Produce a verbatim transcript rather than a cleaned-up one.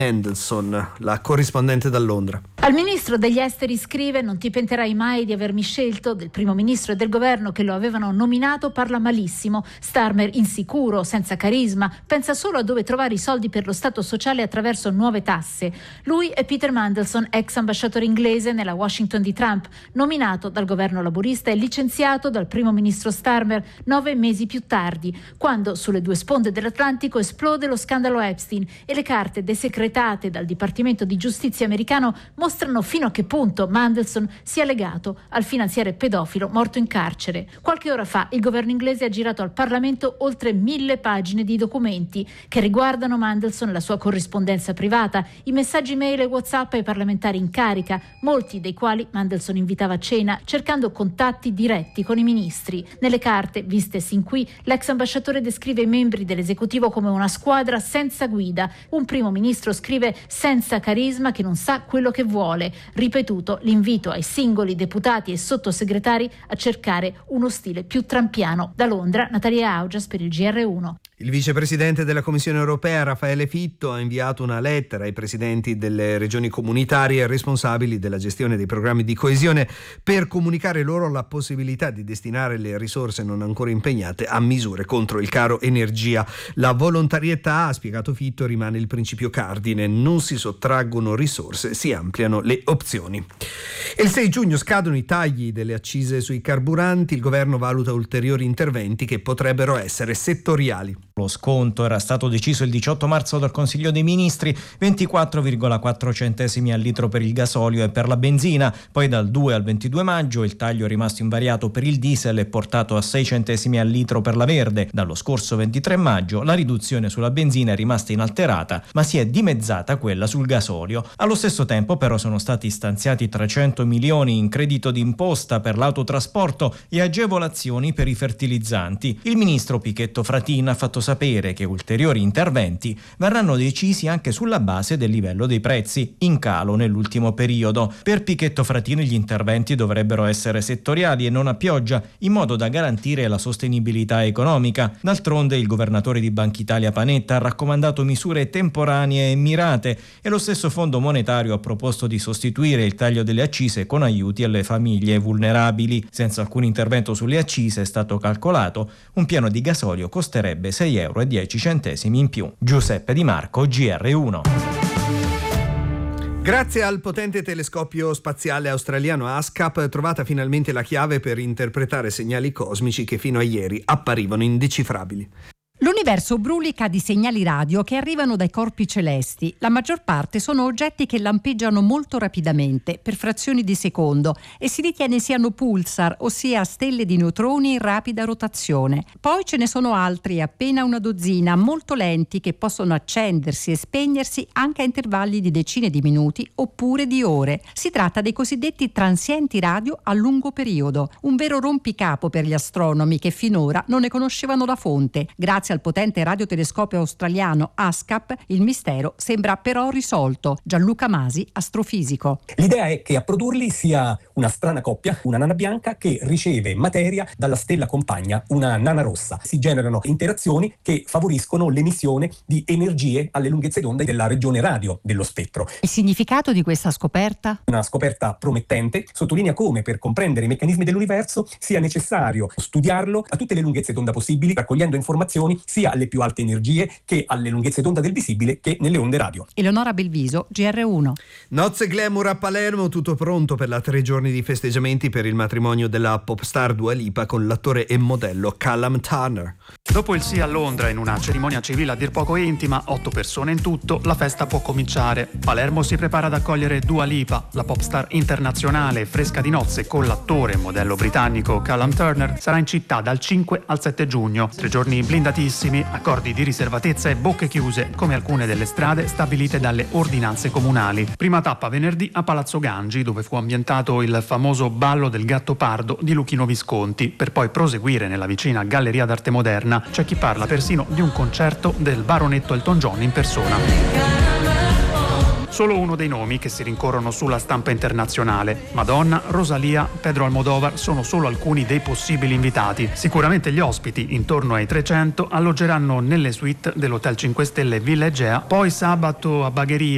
Mendelssohn, la corrispondente da Londra. Al ministro degli esteri scrive: non ti penterai mai di avermi scelto. Del primo ministro e del governo che lo avevano nominato parla malissimo. Starmer insicuro, senza carisma, pensa solo a dove trovare i soldi per lo stato sociale attraverso nuove tasse. Lui è Peter Mandelson, ex ambasciatore inglese nella Washington di Trump, nominato dal governo laburista e licenziato dal primo ministro Starmer nove mesi più tardi, quando sulle due sponde dell'Atlantico esplode lo scandalo Epstein e le carte desecretate dal Dipartimento di Giustizia americano mostrano fino a che punto Mandelson sia legato al finanziere pedofilo morto in carcere. Qualche ora fa il governo inglese ha girato al Parlamento oltre mille pagine di documenti che riguardano Mandelson, la sua corrispondenza privata, i messaggi mail e WhatsApp ai parlamentari in carica, molti dei quali Mandelson invitava a cena cercando contatti diretti con i ministri. Nelle carte viste sin qui, l'ex ambasciatore descrive i membri dell'esecutivo come una squadra senza guida, un primo ministro scrive senza carisma che non sa quello che vuole. Ripetuto l'invito ai singoli deputati e sottosegretari a cercare uno stile più trumpiano. Da Londra, Natalia Augias per il G R uno. Il vicepresidente della Commissione europea, Raffaele Fitto, ha inviato una lettera ai presidenti delle regioni comunitarie responsabili della gestione dei programmi di coesione per comunicare loro la possibilità di destinare le risorse non ancora impegnate a misure contro il caro energia. La volontarietà, ha spiegato Fitto, rimane il principio cardine. Non si sottraggono risorse, si ampliano le opzioni. Il sei giugno scadono i tagli delle accise sui carburanti. Il governo valuta ulteriori interventi che potrebbero essere settoriali. Lo sconto era stato deciso il diciotto marzo dal Consiglio dei Ministri, ventiquattro virgola quattro centesimi al litro per il gasolio e per la benzina. Poi dal due al ventidue maggio il taglio è rimasto invariato per il diesel e portato a sei centesimi al litro per la verde. Dallo scorso ventitré maggio la riduzione sulla benzina è rimasta inalterata, ma si è dimezzata quella sul gasolio. Allo stesso tempo però sono stati stanziati trecento milioni in credito d'imposta per l'autotrasporto e agevolazioni per i fertilizzanti. Il ministro Pichetto Fratin ha fatto sapere che ulteriori interventi verranno decisi anche sulla base del livello dei prezzi, in calo nell'ultimo periodo. Per Pichetto Fratin gli interventi dovrebbero essere settoriali e non a pioggia, in modo da garantire la sostenibilità economica. D'altronde il governatore di Bankitalia Panetta ha raccomandato misure temporanee e mirate e lo stesso Fondo Monetario ha proposto di sostituire il taglio delle accise con aiuti alle famiglie vulnerabili. Senza alcun intervento sulle accise, è stato calcolato, un piano di gasolio costerebbe sei euro e dieci centesimi in più. Giuseppe Di Marco, G R uno. Grazie al potente telescopio spaziale australiano ASCAP, trovata finalmente la chiave per interpretare segnali cosmici che fino a ieri apparivano indecifrabili. L'universo brulica di segnali radio che arrivano dai corpi celesti. La maggior parte sono oggetti che lampeggiano molto rapidamente, per frazioni di secondo, e si ritiene siano pulsar, ossia stelle di neutroni in rapida rotazione. Poi ce ne sono altri, appena una dozzina, molto lenti, che possono accendersi e spegnersi anche a intervalli di decine di minuti oppure di ore. Si tratta dei cosiddetti transienti radio a lungo periodo, un vero rompicapo per gli astronomi che finora non ne conoscevano la fonte. Grazie al potente radiotelescopio australiano ASCAP, il mistero sembra però risolto. Gianluca Masi, astrofisico. L'idea è che a produrli sia una strana coppia, una nana bianca che riceve materia dalla stella compagna, una nana rossa. Si generano interazioni che favoriscono l'emissione di energie alle lunghezze d'onda della regione radio dello spettro. Il significato di questa scoperta? Una scoperta promettente, sottolinea come per comprendere i meccanismi dell'universo sia necessario studiarlo a tutte le lunghezze d'onda possibili, raccogliendo informazioni sia alle più alte energie che alle lunghezze d'onda del visibile che nelle onde radio. Eleonora Belviso, G R uno. Nozze glamour a Palermo, tutto pronto per la tre giorni di festeggiamenti per il matrimonio della pop star Dua Lipa con l'attore e modello Callum Turner. Dopo il sì a Londra in una cerimonia civile a dir poco intima, otto persone in tutto, la festa può cominciare. Palermo si prepara ad accogliere Dua Lipa, la pop star internazionale fresca di nozze con l'attore e modello britannico Callum Turner. Sarà in città dal cinque al sette giugno. Tre giorni blindatissimi, accordi di riservatezza e bocche chiuse, come alcune delle strade stabilite dalle ordinanze comunali. Prima tappa venerdì a Palazzo Gangi, dove fu ambientato il famoso ballo del Gattopardo di Luchino Visconti, per poi proseguire nella vicina Galleria d'Arte Moderna. C'è chi parla persino di un concerto del baronetto Elton John in persona. Solo uno dei nomi che si rincorrono sulla stampa internazionale. Madonna, Rosalia, Pedro Almodovar sono solo alcuni dei possibili invitati. Sicuramente gli ospiti, intorno ai trecento, alloggeranno nelle suite dell'Hotel cinque Stelle Villa Egea. Poi sabato a Bagheria